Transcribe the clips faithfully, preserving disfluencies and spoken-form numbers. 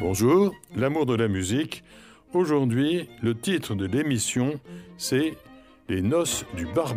Bonjour, l'amour de la musique. Aujourd'hui, le titre de l'émission, c'est « Les noces du barbier ».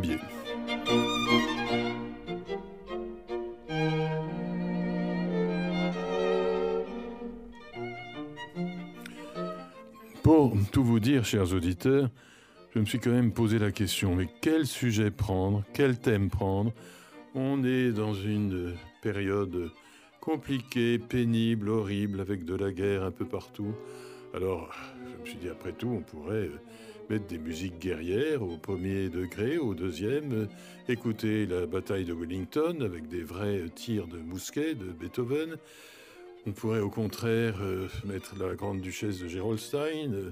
Pour tout vous dire, chers auditeurs, je me suis quand même posé la question, mais quel sujet prendre, quel thème prendre? On est dans une période compliquée, pénible, horrible, avec de la guerre un peu partout. Alors, je me suis dit, après tout, on pourrait mettre des musiques guerrières au premier degré, au deuxième, écouter la bataille de Wellington avec des vrais tirs de mousquet de Beethoven. On pourrait au contraire euh, mettre la grande duchesse de Gerolstein, euh,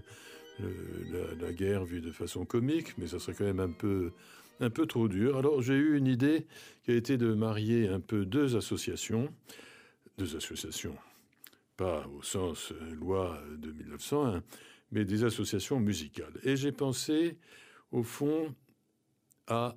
le, la, la guerre vue de façon comique, mais ça serait quand même un peu, un peu trop dur. Alors j'ai eu une idée qui a été de marier un peu deux associations, deux associations, pas au sens euh, loi de mille neuf cent un, mais des associations musicales. Et j'ai pensé, au fond, à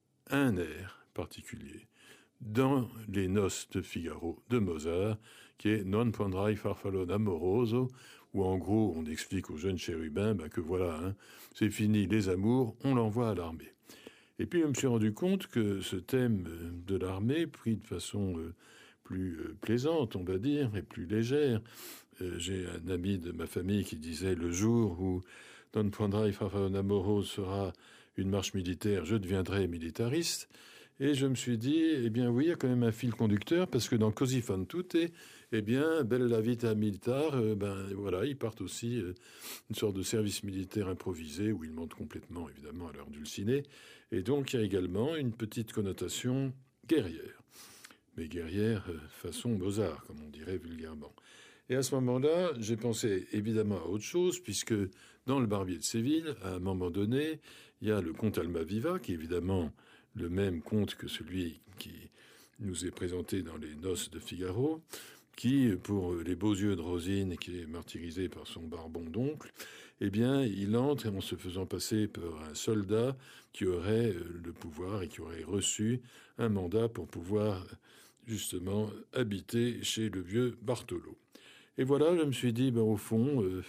un air particulier dans les noces de Figaro de Mozart, qui est Non prendrai farfallone amoroso, où en gros on explique aux jeunes chérubins ben, que voilà, hein, c'est fini les amours, on l'envoie à l'armée. Et puis je me suis rendu compte que ce thème de l'armée, pris de façon euh, plus euh, plaisante, on va dire, et plus légère, euh, j'ai un ami de ma famille qui disait le jour où Non prendrai farfallone amoroso sera une marche militaire, je deviendrai militariste. Et je me suis dit, eh bien oui, il y a quand même un fil conducteur, parce que dans Così fan tutte, eh bien, Bella vita militar, euh, ben voilà, ils partent aussi euh, une sorte de service militaire improvisé, où ils montent complètement, évidemment, à l'heure dulcinée. Et donc, il y a également une petite connotation guerrière. Mais guerrière euh, façon Mozart, comme on dirait vulgairement. Et à ce moment-là, j'ai pensé évidemment à autre chose, puisque dans Le Barbier de Séville, à un moment donné, il y a le comte Almaviva, qui évidemment le même conte que celui qui nous est présenté dans les Noces de Figaro, qui, pour les beaux yeux de Rosine, qui est martyrisé par son barbon d'oncle, eh bien, il entre en se faisant passer par un soldat qui aurait le pouvoir et qui aurait reçu un mandat pour pouvoir justement habiter chez le vieux Bartolo. Et voilà, je me suis dit, ben, au fond, euh,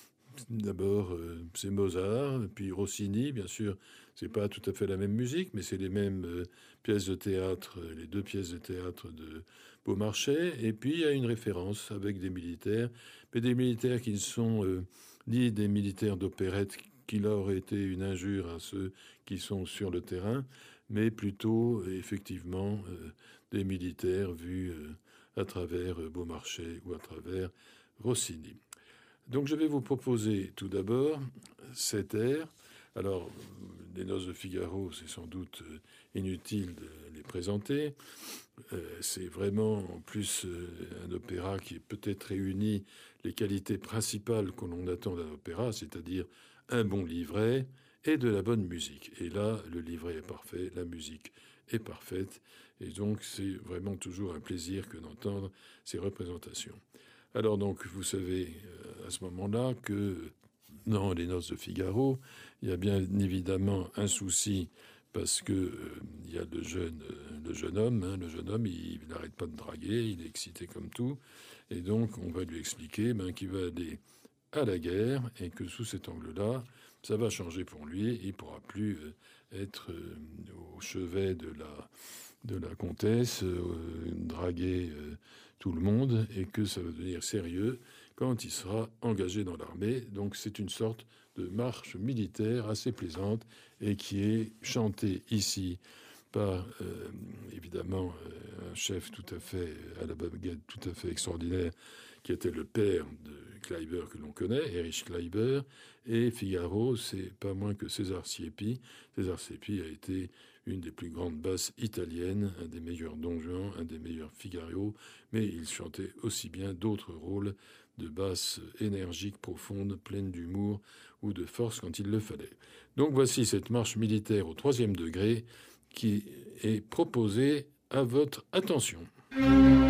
d'abord, euh, c'est Mozart, puis Rossini, bien sûr, c'est pas tout à fait la même musique, mais c'est les mêmes euh, pièces de théâtre, les deux pièces de théâtre de Beaumarchais. Et puis, il y a une référence avec des militaires, mais des militaires qui ne sont euh, ni des militaires d'opérette, qui leur auraient été une injure à ceux qui sont sur le terrain, mais plutôt, effectivement, euh, des militaires vus euh, à travers euh, Beaumarchais ou à travers Rossini. Donc je vais vous proposer tout d'abord cet air. Alors, les Noces de Figaro, c'est sans doute inutile de les présenter. Euh, c'est vraiment en plus euh, un opéra qui peut-être réunit les qualités principales que l'on attend d'un opéra, c'est-à-dire un bon livret et de la bonne musique. Et là, le livret est parfait, la musique est parfaite, et donc c'est vraiment toujours un plaisir que d'entendre ces représentations. Alors donc, vous savez euh, à ce moment-là que dans les Noces de Figaro, il y a bien évidemment un souci parce que euh, il y a le jeune, euh, le jeune homme, hein, le jeune homme, il n'arrête pas de draguer, il est excité comme tout, et donc on va lui expliquer ben, qu'il va aller à la guerre et que sous cet angle-là, ça va changer pour lui, il ne pourra plus euh, être euh, au chevet de la de la comtesse, euh, draguer euh, tout le monde, et que ça va devenir sérieux quand il sera engagé dans l'armée. Donc c'est une sorte de marche militaire assez plaisante et qui est chantée ici par, euh, évidemment, euh, un chef tout à fait, à la baguette tout à fait extraordinaire, qui était le père de Kleiber que l'on connaît, Erich Kleiber, et Figaro, c'est pas moins que César Siepi. César Siepi a été une des plus grandes basses italiennes, un des meilleurs Don Juan, un des meilleurs Figaro, mais il chantait aussi bien d'autres rôles de basses énergiques, profondes, pleines d'humour ou de force quand il le fallait. Donc voici cette marche militaire au troisième degré qui est proposée à votre attention.